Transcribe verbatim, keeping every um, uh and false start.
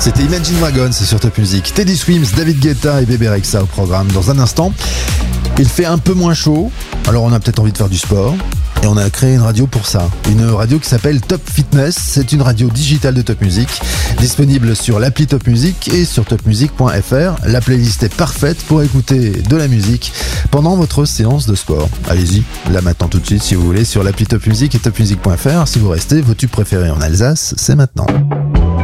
C'était Imagine Dragons, c'est sur Top Music. Teddy Swims, David Guetta et Bebe Rexha au programme. Dans un instant, il fait un peu moins chaud, alors on a peut-être envie de faire du sport. Et on a créé une radio pour ça. Une radio qui s'appelle Top Fitness. C'est une radio digitale de Top Music, disponible sur l'appli Top Music et sur top music point f r. La playlist est parfaite pour écouter de la musique pendant votre séance de sport. Allez-y, là maintenant tout de suite si vous voulez, sur l'appli Top Music et top music point f r. Si vous restez, vos tubes préférés en Alsace, c'est maintenant.